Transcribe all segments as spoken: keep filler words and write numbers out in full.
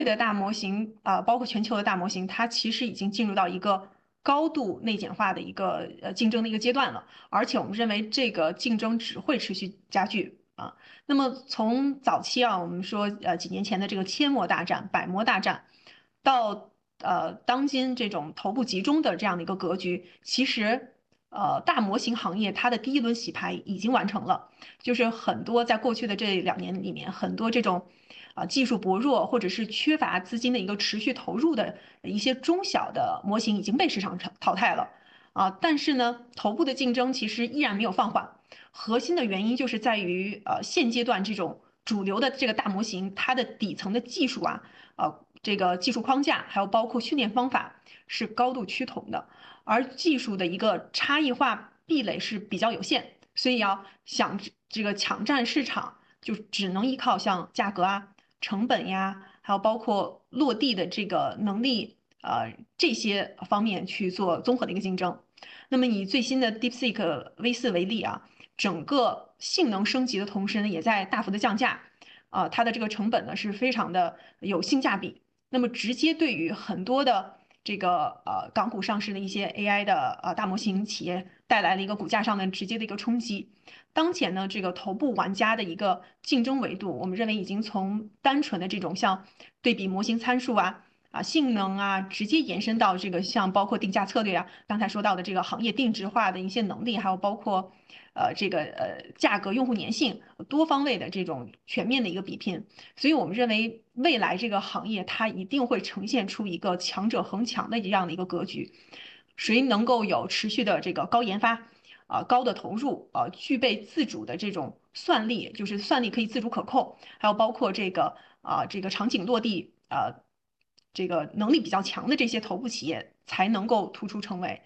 的大模型啊、呃，包括全球的大模型，它其实已经进入到一个高度内卷化的一个呃竞争的一个阶段了，而且我们认为这个竞争只会持续加剧啊。那么从早期啊，我们说呃几年前的这个千模大战、百模大战，到呃当今这种头部集中的这样的一个格局，其实呃大模型行业它的第一轮洗牌已经完成了，就是很多在过去的这两年里面，很多这种啊、技术薄弱或者是缺乏资金的一个持续投入的一些中小的模型已经被市场淘淘汰了啊，但是呢，头部的竞争其实依然没有放缓，核心的原因就是在于呃现阶段这种主流的这个大模型，它的底层的技术啊，呃这个技术框架还有包括训练方法是高度趋同的，而技术的一个差异化壁垒是比较有限，所以要想这个抢占市场，就只能依靠像价格啊、成本呀，还有包括落地的这个能力，呃这些方面去做综合的一个竞争。那么以最新的 DeepSeek V 四为例啊，整个性能升级的同时呢，也在大幅的降价，啊、它的这个成本呢是非常的有性价比。那么直接对于很多的这个呃港股上市的一些 A I 的呃大模型企业带来了一个股价上的直接的一个冲击。当前呢，这个头部玩家的一个竞争维度，我们认为已经从单纯的这种像对比模型参数啊。啊，性能啊，直接延伸到这个像包括定价策略啊，刚才说到的这个行业定制化的一些能力，还有包括呃这个呃价格、用户粘性多方位的这种全面的一个比拼。所以我们认为未来这个行业它一定会呈现出一个强者恒强的这样的一个格局，谁能够有持续的这个高研发。啊，高的投入，啊，具备自主的这种算力，就是算力可以自主可控，还有包括这个啊，这个场景落地，啊，这个能力比较强的这些头部企业，才能够突出重围。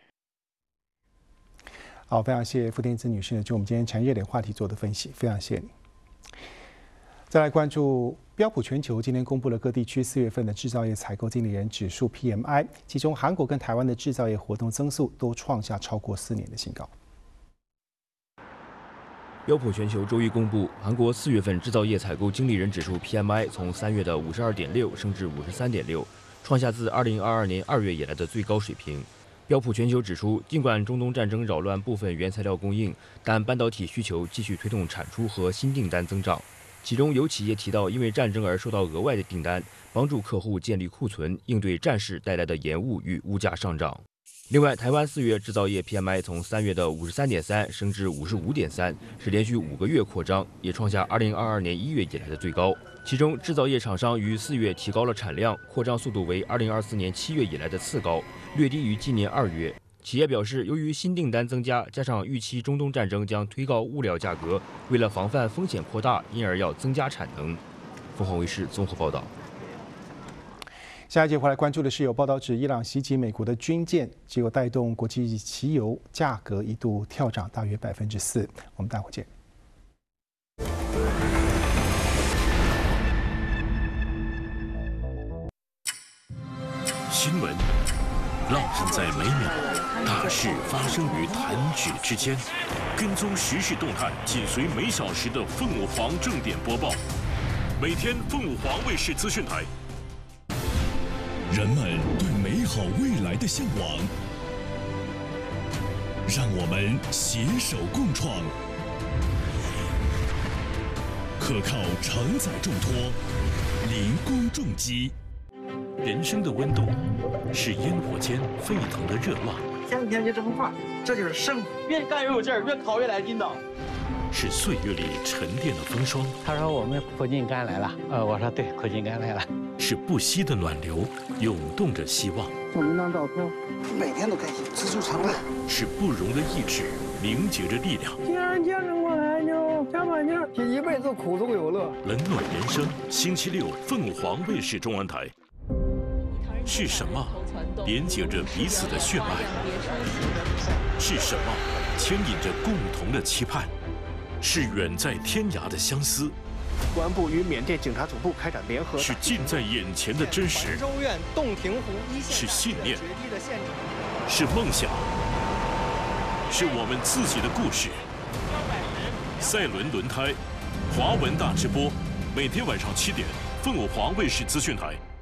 好，非常谢谢傅天姿女士就我们今天产业链话题做的分析，非常谢谢你。再来关注标普全球今天公布了各地区四月份的制造业采购经理人指数 P M I， 其中韩国跟台湾的制造业活动增速都创下超过四年的新高。 标普全球周一公布，韩国四月份制造业采购经理人指数 P M I 从三月的五十二点六升至五十三点六，创下自二零二二年二月以来的最高水平。标普全球指出，尽管中东战争扰乱部分原材料供应，但半导体需求继续推动产出和新订单增长。其中有企业提到，因为战争而受到额外的订单，帮助客户建立库存，应对战事带来的延误与物价上涨。另外，台湾四月制造业 P M I 从三月的五十三点三升至五十五点三，是连续五个月扩张，也创下二零二二年一月以来的最高。其中，制造业厂商于四月提高了产量，扩张速度为二零二四年七月以来的次高，略低于今年二月。企业表示，由于新订单增加，加上预期中东战争将推高物料价格，为了防范风险扩大，因而要增加产能。凤凰卫视综合报道。 下一节回来关注的是，有报道指伊朗袭击美国的军舰，结果带动国际汽油价格一度跳涨大约百分之四。我们待会见。 新闻浪漫在每秒，大事发生于弹指之间。跟踪时事动态，紧随每小时的凤舞凰正点播报。每天凤舞凰卫视资讯台。 人们对美好未来的向往，让我们携手共创。可靠承载重托，零工重机。 人生的温度是烟火间沸腾的热浪， 天天就这么快，这就是生活。 越干越有劲儿，越烤越来劲道。 是岁月里沉淀的风霜。 他说我们苦尽甘来了，呃，我说对，苦尽甘来了。 是不息的暖流，涌动着希望。 我们那照片，每天都开心，知足常乐。 是不容的意志，凝结着力量。 既然坚持过来，就加把劲儿，这一辈子苦中有乐。 冷暖人生，星期六凤凰卫视中文台。是什么连接着彼此的血脉？是什么牵引着共同的期盼？是远在天涯的相思。 公安部与缅甸警察总部开展联合。 是近在眼前的真实。 州院洞庭湖一线。 是信念。是梦想。是我们自己的故事。赛伦轮胎，华文大直播，每天晚上七点，凤舞凰卫视资讯台。